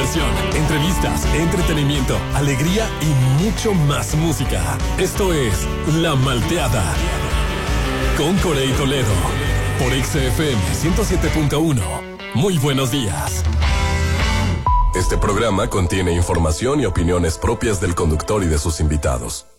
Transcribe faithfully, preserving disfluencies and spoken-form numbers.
Información, entrevistas, entretenimiento, alegría y mucho más música. Esto es La Malteada con Corey Toledo por X F M ciento siete punto uno. Muy buenos días. Este programa contiene información y opiniones propias del conductor y de sus invitados.